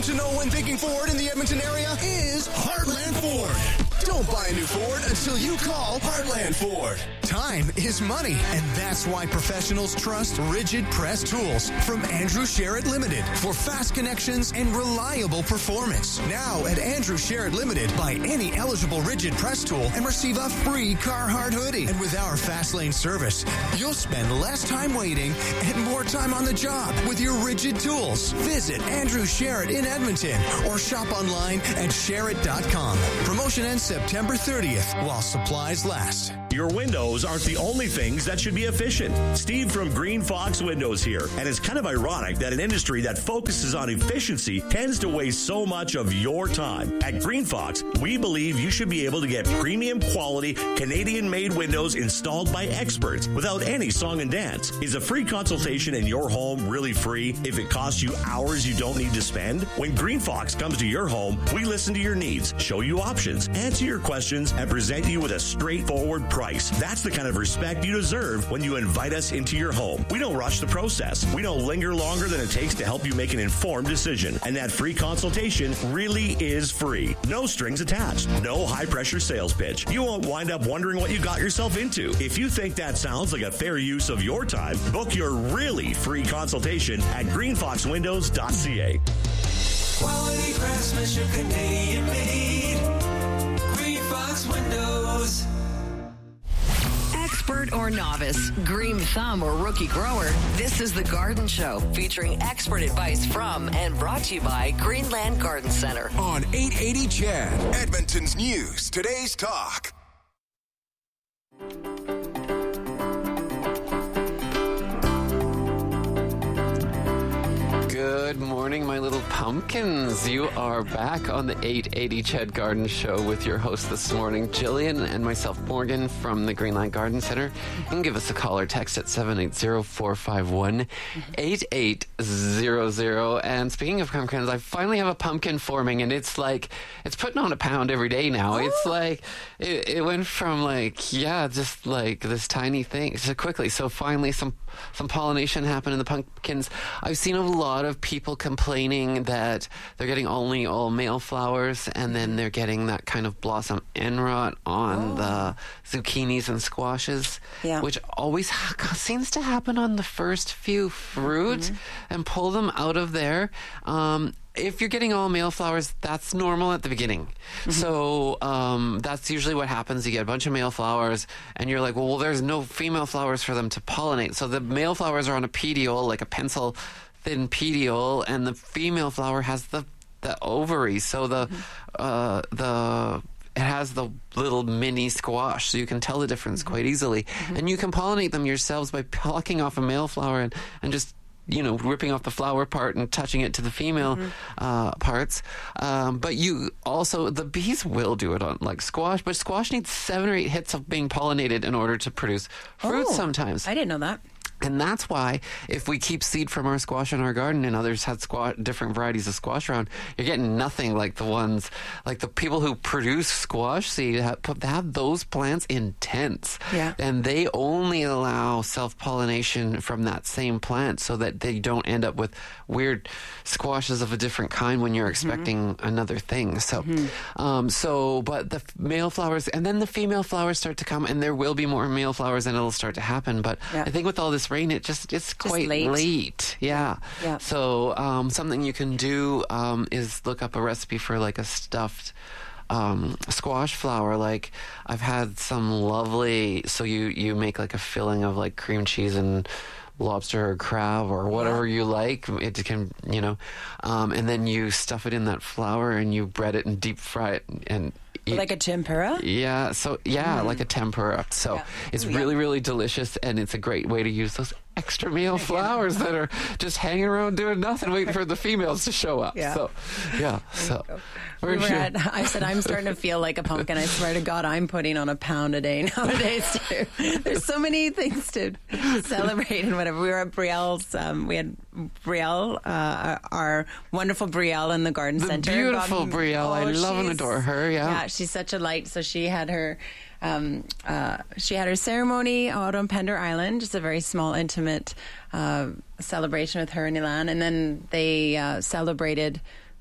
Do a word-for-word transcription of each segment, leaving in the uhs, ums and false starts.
to know when thinking Ford in the Edmonton area is Heartland Ford. Don't buy a new Ford until you call Heartland Ford. Time is money, and that's why professionals trust Rigid Press Tools from Andrew Sherritt Limited for fast connections and reliable performance. Now at Andrew Sherritt Limited, buy any eligible Rigid Press tool and receive a free Carhartt hoodie. And with our fast lane service, you'll spend less time waiting and more time on the job with your Rigid tools. Visit Andrew Sherritt in Edmonton or shop online at sherritt dot com. Promotion ends September thirtieth while supplies last. Your windows aren't the only things that should be efficient. Steve from Green Fox Windows here, and it's kind of ironic that an industry that focuses on efficiency tends to waste so much of your time. At Green Fox, we believe you should be able to get premium quality Canadian-made windows installed by experts without any song and dance. Is a free consultation in your home really free if it costs you hours you don't need to spend? When Green Fox comes to your home, we listen to your needs, show you options, answer your questions, and present you with a straightforward price. That's the kind of respect you deserve when you invite us into your home. We don't rush the process. We don't linger longer than it takes to help you make an informed decision. And that free consultation really is free. No strings attached. No high-pressure sales pitch. You won't wind up wondering what you got yourself into. If you think that sounds like a fair use of your time, book your really free consultation at green fox windows dot c a. Quality craftsmanship, Canadian made. Green Fox Windows. Expert or novice, green thumb or rookie grower, this is The Garden Show, featuring expert advice from and brought to you by Greenland Garden Center. On eight eighty C H E D, Edmonton's News, Today's Talk. Good morning, my little pumpkins. You are back on the eight eighty C H E D Garden Show with your host this morning, Jillian, and myself, Morgan, from the Greenland Garden Center. You can give us a call or text at seven eight zero, four five one, eight eight zero zero. And speaking of pumpkins, I finally have a pumpkin forming, and it's like, it's putting on a pound every day now. Oh. It's like, it, it went from like, yeah, just like this tiny thing so quickly. So finally some, some pollination happened in the pumpkins. I've seen a lot of people complaining that they're getting only all male flowers, and then they're getting that kind of blossom end rot on oh. the zucchinis and squashes, yeah. which always ha- seems to happen on the first few fruit, mm-hmm. and pull them out of there. Um, if you're getting all male flowers, that's normal at the beginning. Mm-hmm. So um, that's usually what happens. You get a bunch of male flowers, and you're like, well, well, there's no female flowers for them to pollinate. So the male flowers are on a petiole, like a pencil thin petiole, and the female flower has the the ovary. So the mm-hmm. uh, the it has the little mini squash, so you can tell the difference mm-hmm. quite easily. Mm-hmm. And you can pollinate them yourselves by plucking off a male flower and, and just, you know, ripping off the flower part and touching it to the female mm-hmm. uh, parts. Um, but you also, the bees will do it on like squash, but squash needs seven or eight hits of being pollinated in order to produce fruit oh, sometimes. I didn't know that. And that's why if we keep seed from our squash in our garden and others had squash, different varieties of squash around, you're getting nothing like the ones, like the people who produce squash seed have, have those plants in tents. Yeah. And they only allow self-pollination from that same plant so that they don't end up with weird squashes of a different kind when you're expecting mm-hmm. another thing. So, mm-hmm. um, so, but the male flowers, and then the female flowers start to come, and there will be more male flowers and it'll start to happen. But yeah. I think with all this rain, it just it's just quite late. late. Yeah. yeah. So um, something you can do um, is look up a recipe for like a stuffed um, squash flower. Like I've had some lovely. So you you make like a filling of like cream cheese and lobster or crab or whatever yeah. you like. It can, you know, um, and then you stuff it in that flour and you bread it and deep fry it and. Eat. Like a tempura? Yeah, so yeah, mm. like a tempura. So yeah. it's Ooh, really, yeah. really delicious, and it's a great way to use those extra male flowers that are just hanging around doing nothing, waiting for the females to show up. Yeah. So, yeah. So, we were sure. at, I said, I'm starting to feel like a pumpkin. I swear to God, I'm putting on a pound a day nowadays, too. There's so many things to celebrate and whatever. We were at Brielle's. Um, we had Brielle, uh, our wonderful Brielle in the garden the center. Beautiful Brielle. Oh, I love and adore her. Yeah. Yeah, she's such a light. So she had her um, uh, she had her ceremony out on Pender Island, just a very small, intimate uh, celebration with her and Ilan. And then they uh, celebrated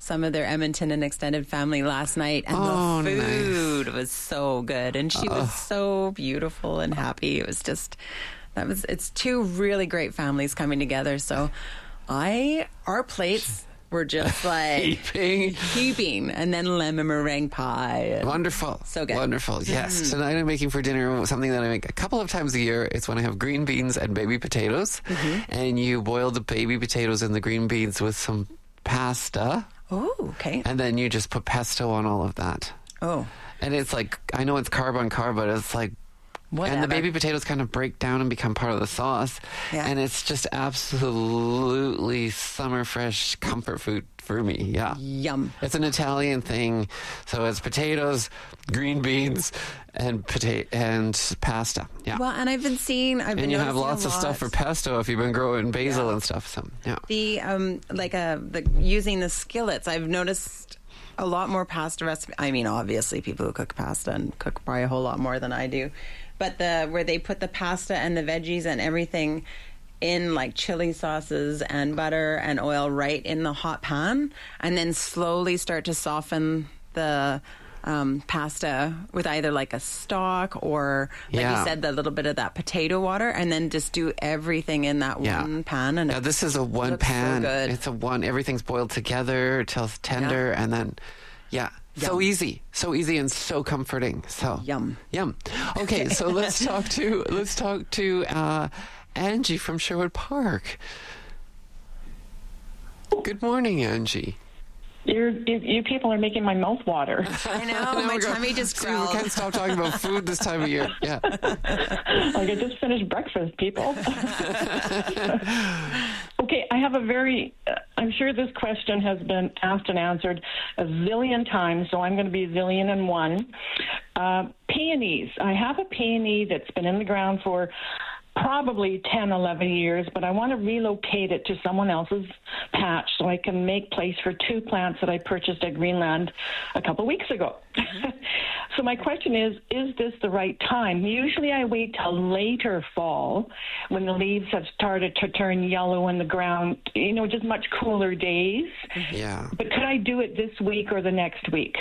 some of their Edmonton and extended family last night, and Oh, the food nice. was so good, and she was so beautiful and happy. It was just that was it's two really great families coming together. So I our plates were just like Heaping. heaping, and then lemon meringue pie. and- Wonderful. So good. Wonderful. Yes. Tonight I'm making for dinner something that I make a couple of times a year. It's when I have green beans and baby potatoes. And you boil the baby potatoes and the green beans with some pasta. Oh, okay. And then you just put pesto on all of that. Oh, And it's like, I know it's carb on carb, but it's like, whatever. and the baby potatoes kind of break down and become part of the sauce. Yeah. And it's just absolutely summer fresh comfort food for me. Yeah. Yum. It's an Italian thing. So it's potatoes, green beans, and potato and pasta. Yeah. Well, and I've been seeing. I've been and you have noticing lots a of stuff for lot. pesto if you've been growing basil Yeah. and stuff. So, yeah. The um like uh the using the skillets. I've noticed a lot more pasta recipes. I mean, obviously, people who cook pasta and cook probably a whole lot more than I do. But the where they put the pasta and the veggies and everything in like chili sauces and butter and oil right in the hot pan, and then slowly start to soften the um, pasta with either like a stock or, like Yeah. you said, the little bit of that potato water, and then just do everything in that Yeah. one pan. And Now, this is a one looks so pan. good. It's a one. Everything's boiled together till it's tender, and then, yeah, so Yum. easy, so easy, and so comforting. So Yum. yum. Okay, so let's talk to let's talk to uh, Angie from Sherwood Park. Good morning, Angie. You're, you, you people are making my mouth water. I know, Now my we're go- tummy just See, we growled. can't stop talking about food this time of year. Yeah. Like I just finished breakfast, people. Okay, I have a very, uh, I'm sure this question has been asked and answered a zillion times, so I'm going to be a zillion and one. Uh, peonies. I have a peony that's been in the ground for probably ten, eleven years, but I want to relocate it to someone else's patch so I can make place for two plants that I purchased at Greenland a couple weeks ago. So my question is, is this the right time? Usually I wait till later fall when the leaves have started to turn yellow in the ground, you know, just much cooler days. Yeah. But could I do it this week or the next week?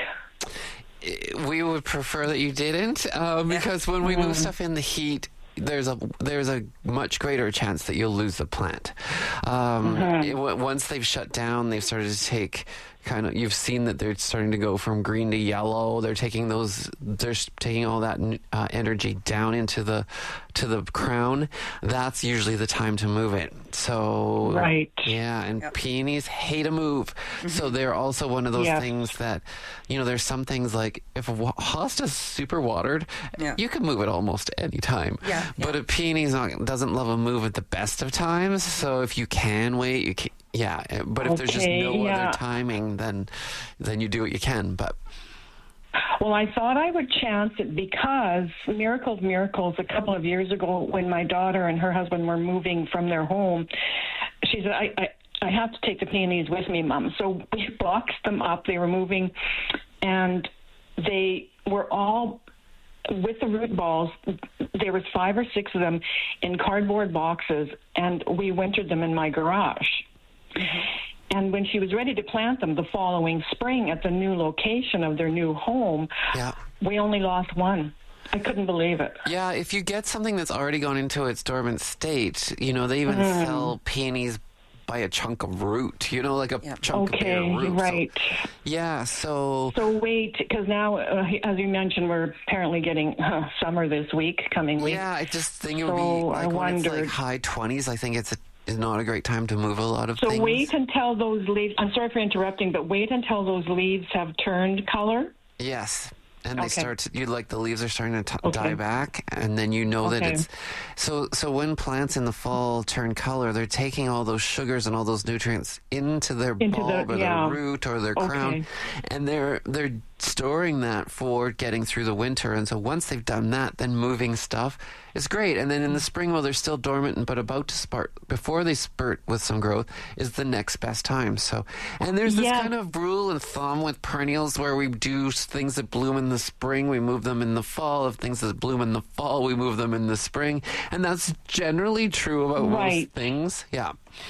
We would prefer that you didn't, uh, because when we move stuff in the heat, there's a there's a much greater chance that you'll lose the plant. Um, it, w- once they've shut down, they've started to take kind of. You've seen that they're starting to go from green to yellow. They're taking those. They're s- taking all that uh, energy down into the to the crown. That's usually the time to move it. So Right. yeah, and peonies hate a move. So they're also one of those Yes. things that, you know, there's some things like if a wa- hosta's super watered, Yeah. you can move it almost any time. Yeah, But a peony's not doesn't love a move at the best of times. So if you can wait, you can, yeah. But if there's just Okay, no yeah. other timing, then then you do what you can. But Well, I thought I would chance it because miracles, miracles. A couple of years ago, when my daughter and her husband were moving from their home, she said, "I, I, I have to take the peonies with me, Mom." So we boxed them up. They were moving, and they were all with the root balls. There was five or six of them in cardboard boxes, and we wintered them in my garage. And when she was ready to plant them the following spring at the new location of their new home, yeah. we only lost one. I couldn't believe it. Yeah, if you get something that's already gone into its dormant state, you know, they even Mm. sell peonies by a chunk of root, you know, like a Yep. chunk of bare Okay, root. So- right. yeah, so So wait, because now, uh, as you mentioned, we're apparently getting uh, summer this week, coming week. yeah, I just think it would So be like I when it's like wondered- high twenties. I think it's a, is not a great time to move a lot of So things. wait until those leaves, I'm sorry for interrupting, but wait until those leaves have turned color. Yes. And they Okay. start to, you like the leaves are starting to t- Okay. die back, and then you know that Okay. it's so. So when plants in the fall turn color, they're taking all those sugars and all those nutrients into their Into the- bulb or yeah. their root or their crown, Okay. and they're they're storing that for getting through the winter. And so once they've done that, then moving stuff is great. And then in the spring, while they're still dormant but about to spurt, before they spurt with some growth, is the next best time. So, and there's this Yeah. kind of rule and thumb with perennials where we do things that bloom in the spring, we move them in the fall. If things that bloom in the fall, we move them in the spring. And that's generally true about Right. most things. Yeah.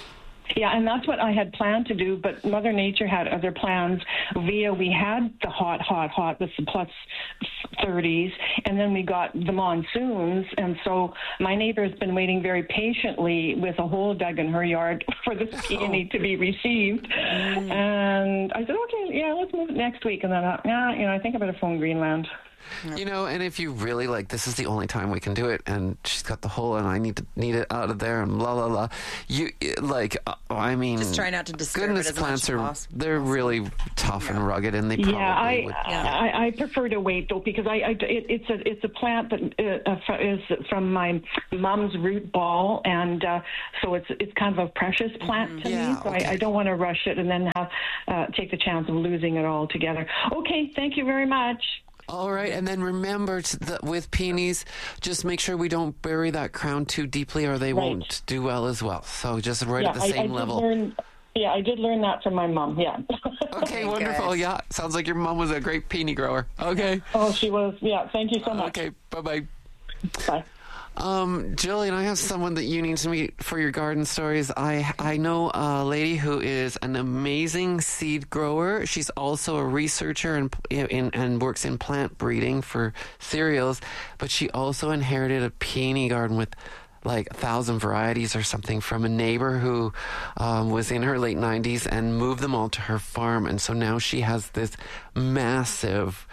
Yeah, and that's what I had planned to do, but Mother Nature had other plans. Via, we had the hot, hot, hot with the plus thirties, and then we got the monsoons, and so my neighbor has been waiting very patiently with a hole dug in her yard for this peony to be received. Mm. And I said, okay, yeah, let's move it next week. And then, uh, yeah, you know, I think I better phone Greenland. You know, and if you really like, this is the only time we can do it, and she's got the hole, and I need to need it out of there, and blah blah blah. You like, uh, I mean, just try not to disturb goodness, it as plants much are possible. they're really tough yeah. and rugged, and they probably yeah, I, would. Yeah. I I prefer to wait though, because I, I it, it's a it's a plant that uh, is from my mom's root ball, and uh, so it's it's kind of a precious plant mm-hmm. to yeah, me. So okay. I, I don't want to rush it and then have, uh, take the chance of losing it all together. Okay, thank you very much. All right, and then remember to the, with peonies, just make sure we don't bury that crown too deeply, or they right. won't do well as well. So just right yeah, at the I, same I level. Learn, yeah, I did learn that from my mom. Yeah. Okay, wonderful. Good. Yeah, sounds like your mom was a great peony grower. Okay. Oh, she was. Yeah, thank you so much. Okay, bye bye. Bye. Um, Jillian, I have someone that you need to meet for your garden stories. I I know a lady who is an amazing seed grower. She's also a researcher and in, and works in plant breeding for cereals, but she also inherited a peony garden with like a thousand varieties or something from a neighbor who um, was in her late nineties and moved them all to her farm. And so now she has this massive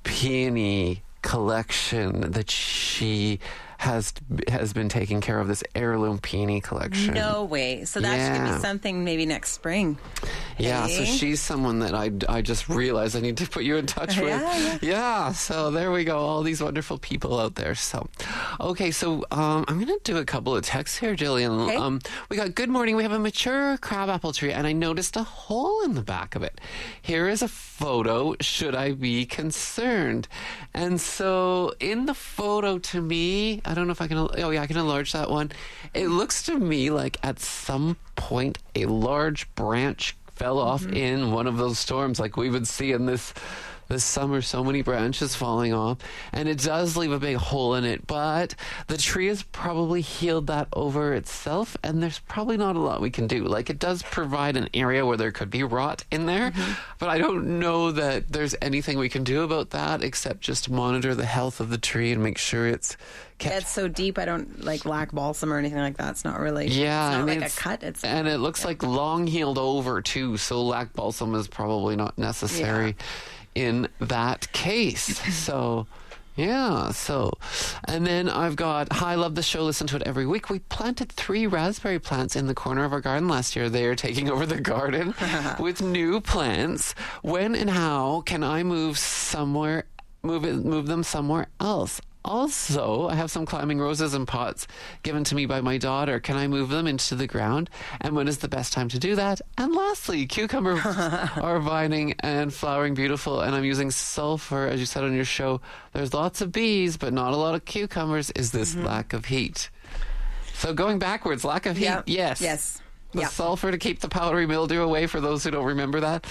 peony collection that she has has been taking care of, this heirloom peony collection. No way. So that yeah. should be something maybe next spring. Yeah, hey? so she's someone that I, I just realized I need to put you in touch with. Yeah, yeah. yeah, so there we go. All these wonderful people out there. So, okay, so um, I'm going to do a couple of texts here, Jillian. Okay. Um, we got, good morning. We have a mature crabapple tree, and I noticed a hole in the back of it. Here is a photo. Should I be concerned? And so in the photo, to me, I don't know if I can, oh yeah, I can enlarge that one. It looks to me like at some point a large branch fell off mm-hmm. in one of those storms like we would see in this this summer, so many branches falling off, and it does leave a big hole in it, but the tree has probably healed that over itself, and there's probably not a lot we can do. Like, it does provide an area where there could be rot in there, mm-hmm. but I don't know that there's anything we can do about that except just monitor the health of the tree and make sure it's kept. It's so deep, I don't like lac balsam or anything like that. It's not really, yeah, it's not and like it's, a cut. It's and it looks yeah. like long healed over too, so lac balsam is probably not necessary yeah. in that case. So yeah, so and then I've got, hi, love the show, listen to it every week. We planted three raspberry plants in the corner of our garden last year. They are taking over the garden with new plants. When and how can I move somewhere move it move them somewhere else? Also, I have some climbing roses in pots given to me by my daughter. Can I move them into the ground? And when is the best time to do that? And lastly, cucumbers are vining and flowering beautiful, and I'm using sulfur, as you said on your show. There's lots of bees, but not a lot of cucumbers. Is this mm-hmm. lack of heat? So going backwards, lack of heat, yep. yes. Yes. The yep. sulfur to keep the powdery mildew away, for those who don't remember that.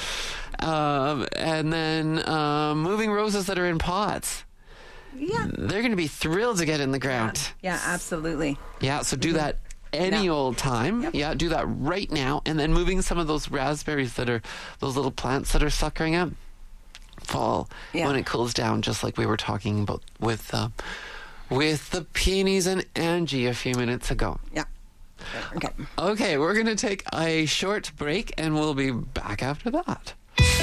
Um, and then um, moving roses that are in pots. Yeah. They're going to be thrilled to get in the ground. Yeah, yeah, absolutely. Yeah, so do that any no. old time. Yep. Yeah, do that right now. And then moving some of those raspberries that are, those little plants that are suckering up, fall yeah. when it cools down, just like we were talking about with, uh, with the peonies and Angie a few minutes ago. Yeah. Okay. Okay, we're going to take a short break, and we'll be back after that.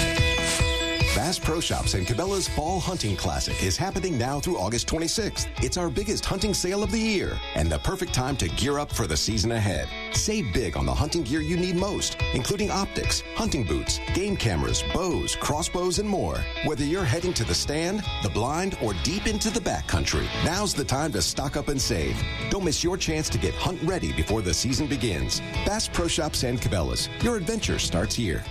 Bass Pro Shops and Cabela's Fall Hunting Classic is happening now through August twenty-sixth. It's our biggest hunting sale of the year and the perfect time to gear up for the season ahead. Save big on the hunting gear you need most, including optics, hunting boots, game cameras, bows, crossbows, and more. Whether you're heading to the stand, the blind, or deep into the backcountry, now's the time to stock up and save. Don't miss your chance to get hunt ready before the season begins. Bass Pro Shops and Cabela's. Your adventure starts here.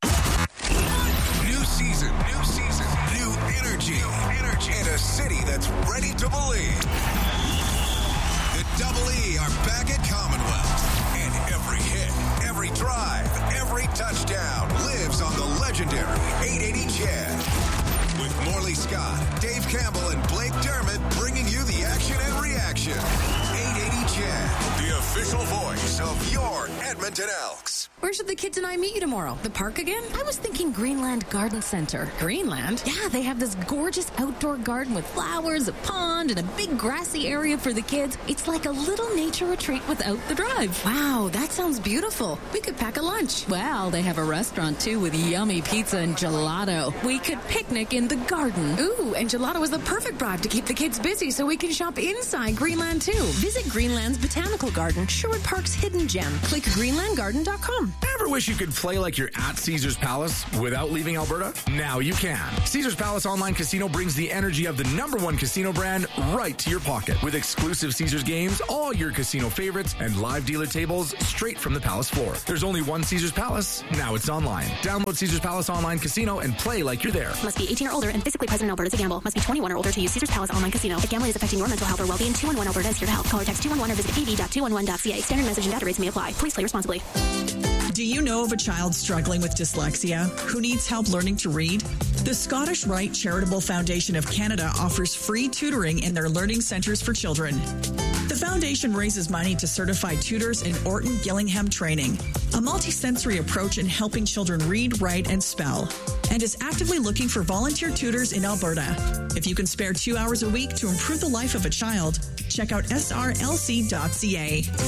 Season, new season, new energy, energy, and a city that's ready to believe. The Double E are back at Commonwealth, and every hit, every drive, every touchdown lives on the legendary eight eighty Chad. With Morley Scott, Dave Campbell, and Blake Dermott bringing you the action and reaction. eight eighty Chad, the official voice of your Edmonton Elks. Where should the kids and I meet you tomorrow? The park again? I was thinking Greenland Garden Center. Greenland? Yeah, they have this gorgeous outdoor garden with flowers, a pond, and a big grassy area for the kids. It's like a little nature retreat without the drive. Wow, that sounds beautiful. We could pack a lunch. Well, they have a restaurant too with yummy pizza and gelato. We could picnic in the garden. Ooh, and gelato is the perfect bribe to keep the kids busy so we can shop inside Greenland too. Visit Greenland's Botanical Garden, Sherwood Park's hidden gem. Click greenland garden dot com. Ever wish you could play like you're at Caesars Palace without leaving Alberta? Now you can. Caesars Palace Online Casino brings the energy of the number one casino brand right to your pocket. With exclusive Caesars games, all your casino favorites, and live dealer tables straight from the Palace floor. There's only one Caesars Palace. Now it's online. Download Caesars Palace Online Casino and play like you're there. Must be eighteen or older and physically present in Alberta to gamble. Must be twenty-one or older to use Caesars Palace Online Casino. If gambling is affecting your mental health or well-being, two one one Alberta is here to help. Call or text two one one or visit p b dot two one one dot c a. Standard message and data rates may apply. Please play responsibly. Do you know of a child struggling with dyslexia who needs help learning to read? The Scottish Rite Charitable Foundation of Canada offers free tutoring in their learning centres for children. The foundation raises money to certify tutors in Orton Gillingham training, a multisensory approach in helping children read, write, and spell, and is actively looking for volunteer tutors in Alberta. If you can spare two hours a week to improve the life of a child, check out s r l c dot c a.